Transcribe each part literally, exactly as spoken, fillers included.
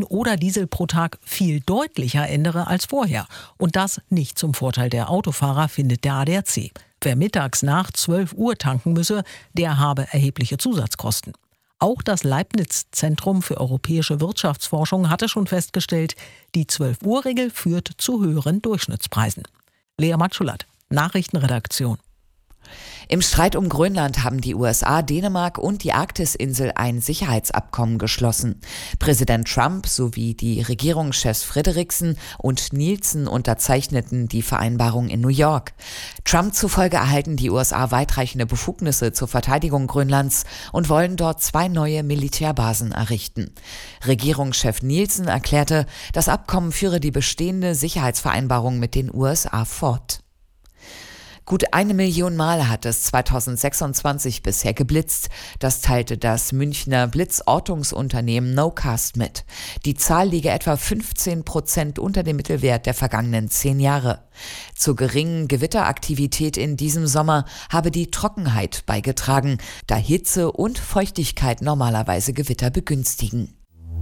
oder Diesel pro Tag viel deutlicher ändere als vorher. Und das nicht zum Vorteil der Autofahrer, findet der A D A C. Wer mittags nach zwölf Uhr tanken müsse, der habe erhebliche Zusatzkosten. Auch das Leibniz-Zentrum für europäische Wirtschaftsforschung hatte schon festgestellt, die zwölf Uhr Regel führt zu höheren Durchschnittspreisen. Lea Matschulat, Nachrichtenredaktion. Im Streit um Grönland haben die U S A, Dänemark und die Arktis-Insel ein Sicherheitsabkommen geschlossen. Präsident Trump sowie die Regierungschefs Frederiksen und Nielsen unterzeichneten die Vereinbarung in New York. Trump zufolge erhalten die U S A weitreichende Befugnisse zur Verteidigung Grönlands und wollen dort zwei neue Militärbasen errichten. Regierungschef Nielsen erklärte, das Abkommen führe die bestehende Sicherheitsvereinbarung mit den U S A fort. Gut eine Million Mal hat es zweitausendsechsundzwanzig bisher geblitzt. Das teilte das Münchner Blitzortungsunternehmen Nocast mit. Die Zahl liege etwa fünfzehn Prozent unter dem Mittelwert der vergangenen zehn Jahre. Zur geringen Gewitteraktivität in diesem Sommer habe die Trockenheit beigetragen, da Hitze und Feuchtigkeit normalerweise Gewitter begünstigen.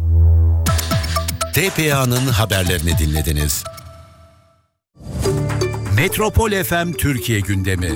T P A'nın haberlerini dinlediniz. Metropol F M Türkiye gündemi.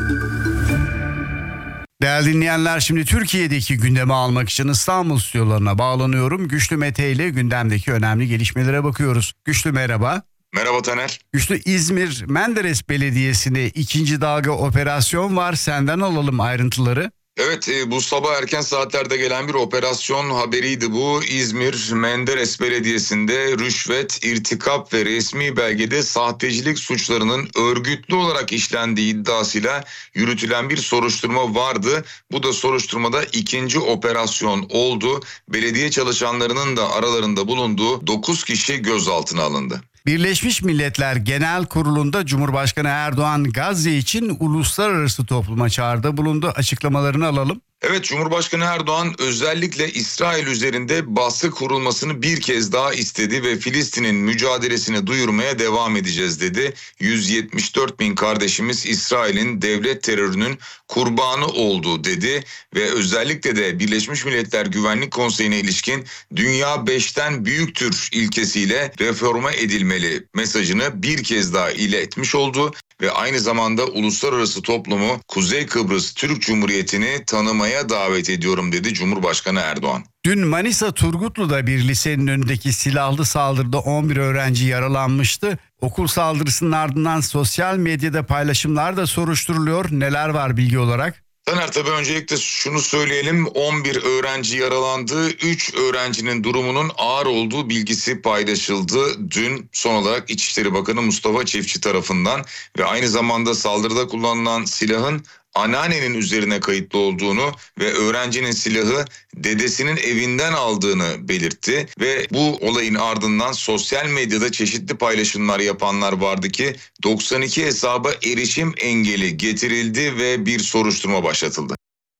Değerli dinleyenler, şimdi Türkiye'deki gündemi almak için İstanbul stüdyolarına bağlanıyorum. Güçlü Mete ile gündemdeki önemli gelişmelere bakıyoruz. Güçlü merhaba. Merhaba Taner. Güçlü, İzmir Menderes Belediyesi'nde ikinci dalga operasyon var. Senden alalım ayrıntıları. Evet, bu sabah erken saatlerde gelen bir operasyon haberiydi bu. İzmir Menderes Belediyesi'nde rüşvet, irtikap ve resmi belgede sahtecilik suçlarının örgütlü olarak işlendiği iddiasıyla yürütülen bir soruşturma vardı. Bu da soruşturmada ikinci operasyon oldu. Belediye çalışanlarının da aralarında bulunduğu dokuz kişi gözaltına alındı. Birleşmiş Milletler Genel Kurulu'nda Cumhurbaşkanı Erdoğan Gazze için uluslararası topluma çağrıda bulundu. Açıklamalarını alalım. Evet, Cumhurbaşkanı Erdoğan özellikle İsrail üzerinde baskı kurulmasını bir kez daha istedi ve Filistin'in mücadelesini duyurmaya devam edeceğiz dedi. yüz yetmiş dört bin kardeşimiz İsrail'in devlet terörünün kurbanı oldu dedi ve özellikle de Birleşmiş Milletler Güvenlik Konseyi'ne ilişkin dünya beşten büyüktür ilkesiyle reforma edilmeli mesajını bir kez daha iletmiş oldu. Ve aynı zamanda uluslararası toplumu Kuzey Kıbrıs Türk Cumhuriyeti'ni tanımaya davet ediyorum dedi Cumhurbaşkanı Erdoğan. Dün Manisa Turgutlu'da bir lisenin önündeki silahlı saldırıda on bir öğrenci yaralanmıştı. Okul saldırısının ardından sosyal medyada paylaşımlar da soruşturuluyor. Neler var bilgi olarak? Taner, tabii öncelikle şunu söyleyelim, on bir öğrenci yaralandı, üç öğrencinin durumunun ağır olduğu bilgisi paylaşıldı dün son olarak İçişleri Bakanı Mustafa Çiftçi tarafından ve aynı zamanda saldırıda kullanılan silahın anneannenin üzerine kayıtlı olduğunu ve öğrencinin silahı dedesinin evinden aldığını belirtti ve bu olayın ardından sosyal medyada çeşitli paylaşımlar yapanlar vardı ki doksan iki hesaba erişim engeli getirildi ve bir soruşturma başlatıldı.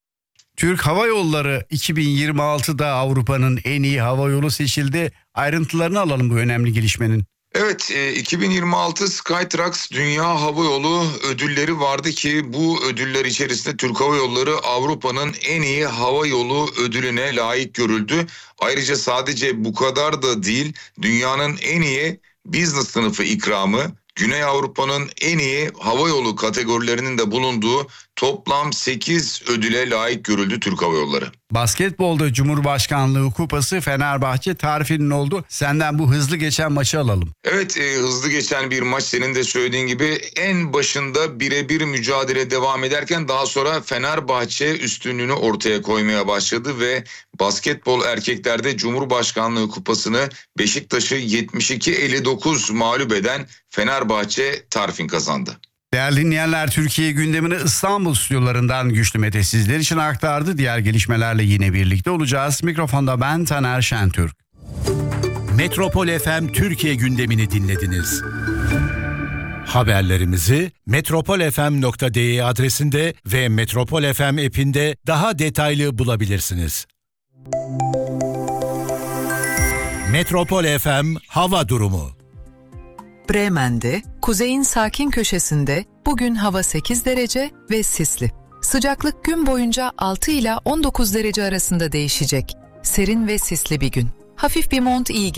Türk Hava Yolları iki bin yirmi altıda Avrupa'nın en iyi hava yolu seçildi. Ayrıntılarını alalım bu önemli gelişmenin. Evet, iki bin yirmi altı Skytrax Dünya Hava Yolu ödülleri vardı ki bu ödüller içerisinde Türk Hava Yolları Avrupa'nın en iyi hava yolu ödülüne layık görüldü. Ayrıca sadece bu kadar da değil, dünyanın en iyi business sınıfı ikramı, Güney Avrupa'nın en iyi hava yolu kategorilerinin de bulunduğu toplam sekiz ödüle layık görüldü Türk Hava Yolları. Basketbolda Cumhurbaşkanlığı Kupası Fenerbahçe tarifinin oldu. Senden bu hızlı geçen maçı alalım. Evet, e, hızlı geçen bir maç, senin de söylediğin gibi en başında birebir mücadele devam ederken daha sonra Fenerbahçe üstünlüğünü ortaya koymaya başladı ve basketbol erkeklerde Cumhurbaşkanlığı Kupası'nı Beşiktaş'ı yetmiş iki elli dokuz mağlup eden Fenerbahçe tarifin kazandı. Değerli dinleyenler, Türkiye gündemini İstanbul stüdyolarından Güçlü Mete sizler için aktardı. Diğer gelişmelerle yine birlikte olacağız. Mikrofonda ben Taner Şentürk. Metropol F M Türkiye gündemini dinlediniz. Haberlerimizi metropol f m nokta d e adresinde ve Metropol F M app'inde daha detaylı bulabilirsiniz. Metropol F M hava durumu. Bremen'de, kuzeyin sakin köşesinde bugün hava sekiz derece ve sisli. Sıcaklık gün boyunca altı ila on dokuz derece arasında değişecek. Serin ve sisli bir gün. hafif bir mont iyi